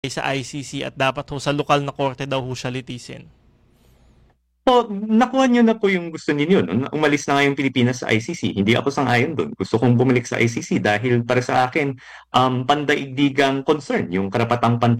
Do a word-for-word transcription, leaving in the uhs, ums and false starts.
sa I C C at dapat ho sa lokal na korte daw ho siya litisin? Po, nakuha niyo na po yung gusto ninyo 'no, na umalis na nga yung Pilipinas sa I C C. Hindi ako sang-ayon dun. Gusto kong bumalik sa I C C dahil para sa akin, um, pandaigdigang concern yung karapatang pantay